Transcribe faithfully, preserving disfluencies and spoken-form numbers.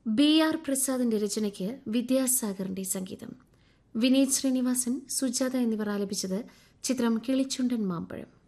B R പ്രസാദിന്റെ രചനയ്ക്ക് വിദ്യാസാഗറിന്റെ സംഗീതം. വിനീത് ശ്രീനിവാസൻ, സുജാത എന്നിവർ ആലപിച്ചത്. ചിത്രം കിളിച്ചുണ്ടൻ മാമ്പഴം.